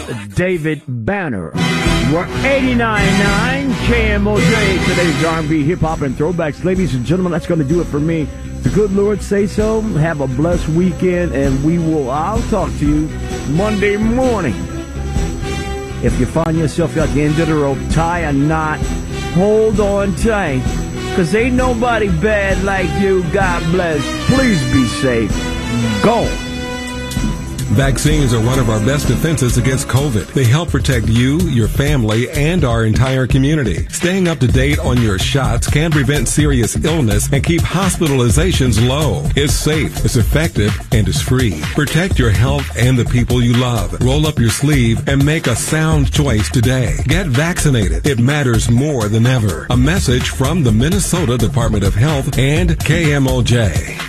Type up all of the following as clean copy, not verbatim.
David Banner. We're 89.9 KMOJ. Today's R&B, hip-hop, and throwbacks. Ladies and gentlemen, that's going to do it for me. The good Lord say so. Have a blessed weekend, and I'll talk to you Monday morning. If you find yourself at the end of the rope, tie a knot, hold on tight, because ain't nobody bad like you. God bless. Please be safe. Go. Vaccines are one of our best defenses against COVID. They help protect you, your family, and our entire community. Staying up to date on your shots can prevent serious illness and keep hospitalizations low. It's safe, it's effective, and it's free. Protect your health and the people you love. Roll up your sleeve and make a sound choice today. Get vaccinated. It matters more than ever. A message from the Minnesota Department of Health and KMOJ.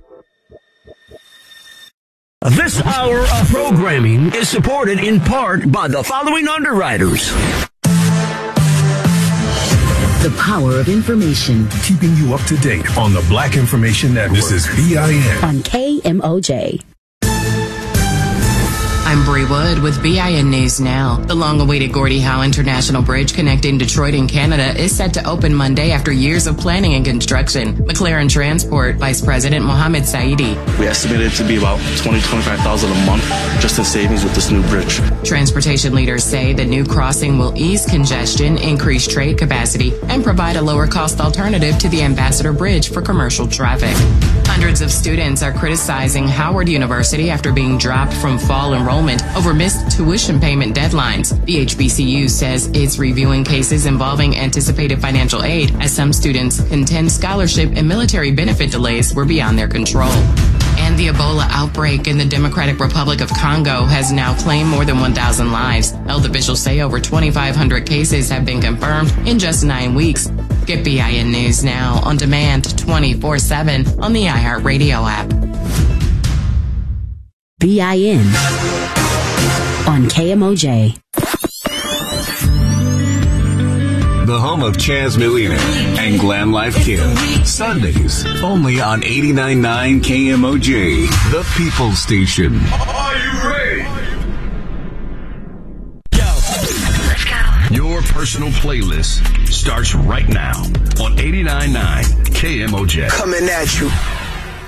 This hour of programming is supported in part by the following underwriters. The power of information. Keeping you up to date on the Black Information Network. This is BIN. On KMOJ. I'm Bree Wood with BIN News Now. The long-awaited Gordie Howe International Bridge connecting Detroit and Canada is set to open Monday after years of planning and construction. McLaren Transport Vice President Mohammed Saidi. We estimate it to be about $20,000-$25,000 a month just in savings with this new bridge. Transportation leaders say the new crossing will ease congestion, increase trade capacity, and provide a lower-cost alternative to the Ambassador Bridge for commercial traffic. Hundreds of students are criticizing Howard University after being dropped from fall enrollment over missed tuition payment deadlines. The HBCU says it's reviewing cases involving anticipated financial aid as some students contend scholarship and military benefit delays were beyond their control. And the Ebola outbreak in the Democratic Republic of Congo has now claimed more than 1,000 lives. Health officials say over 2,500 cases have been confirmed in just 9 weeks. Get BIN News Now on demand 24/7 on the iHeartRadio app. BIN on KMOJ. The home of Chaz Molina and Glam Life Kid. Sundays, only on 89.9 KMOJ, the People's Station. Are you ready? Let's go. Your personal playlist starts right now on 89.9 KMOJ. Coming at you.